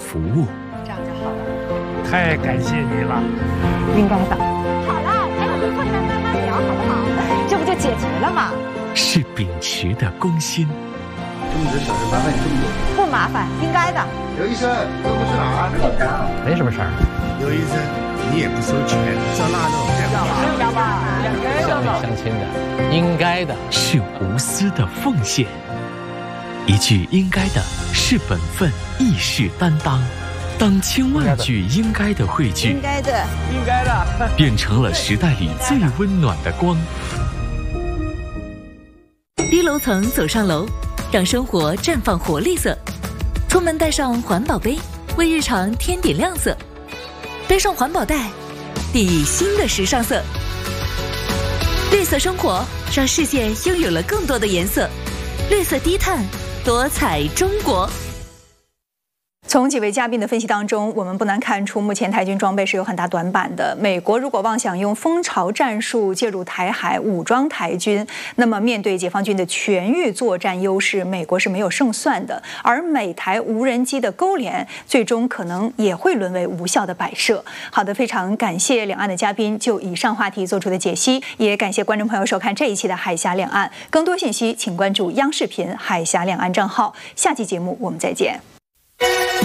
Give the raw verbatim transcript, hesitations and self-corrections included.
服务。 这样就好了。 太感谢你了。 应该的。好了，还有个困难慢慢聊，好不好？这不就解决了吗？ 是秉持的公心。 这么多小事麻烦你这么多。 不麻烦，应该的。 刘医生，这不是哪？ 没什么事儿。 刘医生，你也不收钱，烧腊肉还不是的吧？ 乡里乡亲的，应该的， 是无私的奉献。一句应该的是本分，亦是担当。当千万句应该的汇聚， 应该的， 应该的， 变成了时代里最温暖的光。 低楼层走上楼，让生活绽放活力色。出门带上环保杯，为日常添点亮色。背上环保袋，定义新的时尚色。绿色生活让世界拥有了更多的颜色。绿色低碳，多彩中国。 从几位嘉宾的分析当中，我们不难看出，目前台军装备是有很大短板的。美国如果妄想用蜂巢战术介入台海武装台军，那么面对解放军的全域作战优势，美国是没有胜算的。而美台无人机的勾连，最终可能也会沦为无效的摆设。好的，非常感谢两岸的嘉宾就以上话题做出的解析，也感谢观众朋友收看这一期的海峡两岸。更多信息请关注央视频海峡两岸账号。下期节目我们再见。